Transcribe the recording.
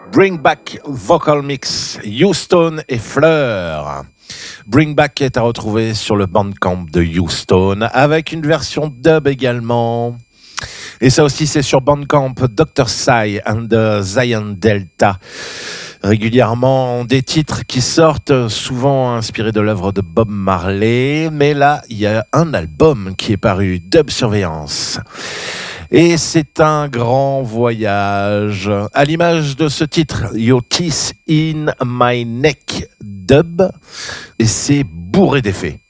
Bring Back Vocal Mix, Houston et Fleur. Bring Back est à retrouver sur le Bandcamp de Houston, avec une version dub également. Et ça aussi, c'est sur Bandcamp, Dr. Psy and the Zion Delta. Régulièrement, des titres qui sortent, souvent inspirés de l'œuvre de Bob Marley. Mais là, il y a un album qui est paru, Dub Surveillance. Et c'est un grand voyage. À l'image de ce titre, Your Teeth in My Neck Dub. Et c'est bourré d'effets.